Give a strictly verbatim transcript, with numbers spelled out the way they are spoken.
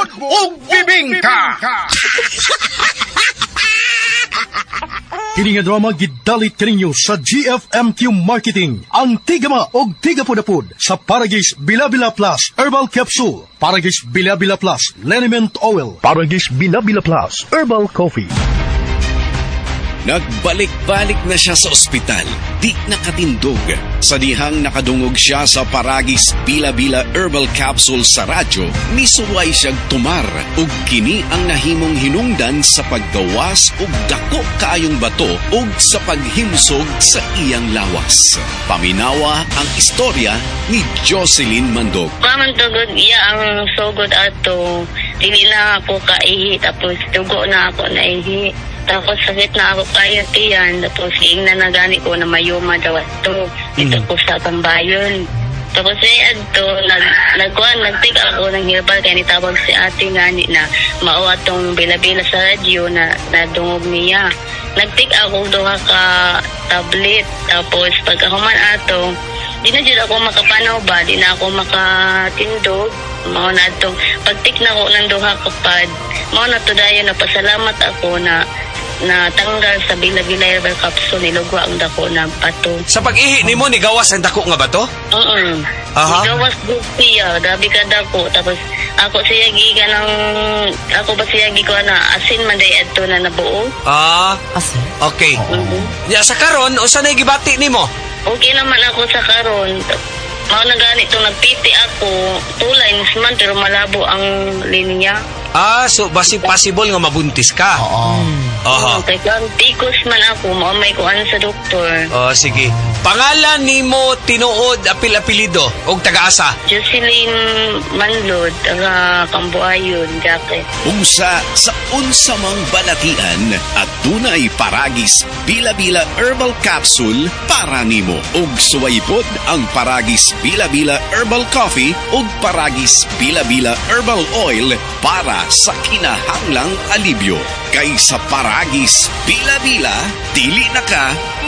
ug bibingka. Kini nga drama gidalit kaninyo sa G F M Q Marketing. Ang tigama og tigapudapud sa Paragis Bila-Bila Plus Herbal Capsule, Paragis Bila-Bila Plus Liniment Oil, Paragis Bila-Bila Plus Herbal Coffee. Nagbalik-balik na siya sa ospital, di nakatindog. Sa dihang nakadungog siya sa Paragis Bila-Bila Herbal Capsule sa radyo, misuway siyang tumar ug kini ang nahimong hinungdan sa paggawas ug dako kaayong bato ug sa paghimsog sa iyang lawas. Paminawa ang istorya ni Jocelyn Mandog. Kaman tugod iya ang sugod ato, dili na ako kaihi tapos tugo na ako naihi. Tapos sakit na ako kayo tiyan. Tapos iing na nagani ko na mayuma daw ito. Ito ko sa Tambayon. Tapos ay adto, nag, nagkuhan, nagtik ako ng herbal kaya nitawag si ate ngani na mao atong bila-bila sa radyo na nadungog niya. Nagtik ako doha ka tablet. Tapos pagkahuman ato, di na dyan ako makapanaw ba, di na ako makatindog. Mao na atong pagtik na ko ng duha kapad. Mao na to dayon na pasalamat ako na na tanggal sa Bila-Bila Herbal Capsule, nilugwa ang dako na bato. Sa pag-ihi ni mo, nigawas ang dako nga bato? Oo. Aha. Nigawas siya, grabe ka dako. Tapos ako siya giga ng, ako ba siya giga na asin man day adto na nabuo. Ah, asin. Okay. Mm-hmm. Ya, sa karon, o saan gibati ni mo? Okay naman ako sa karon. Mao na ganito, nagpiti ako, two lines man, pero malabo ang linya. Ah, so basi possible nga mabuntis ka? Oo. Aha. Okay, kung tikos man ako, maumay ko ano sa doktor. Oh, sige. Pangalan ni mo tinuod apil-apilido og taga-asa? Jocelyn Manlod, taga Cambuayon, Jacket. Unsa sa unsa mang balatian at dunay Paragis Bila-Bila Herbal Capsule para nimo. Ug suwaypod ang Paragis Bila-Bila Herbal Coffee ug Paragis Bila-Bila Herbal Oil para sa kinahanglang alibyo. Kay sa Paragis Bila-Bila, dili na ka